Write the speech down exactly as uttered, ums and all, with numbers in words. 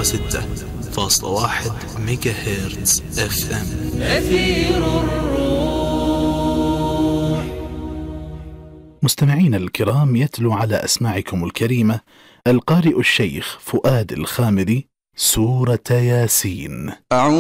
وستة فاصلة واحد ميجا هرتز اف ام. أثير الروح. مستمعين الكرام، يتلو على أسماعكم الكريمة القارئ الشيخ فؤاد الخامري سورة ياسين.